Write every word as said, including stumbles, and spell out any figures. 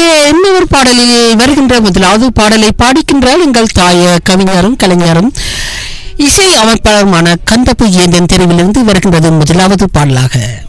இன்னொரு பாடலில் வருகின்ற முதலாவது பாடலை பாடிக்கின்றார் எங்கள் தாய கவிஞரும் கலைஞரும் இசை அமைப்பாளருமான கந்தப்பு ஏந்தன் தெருவிலிருந்து வருகின்றது முதலாவது பாடலாக.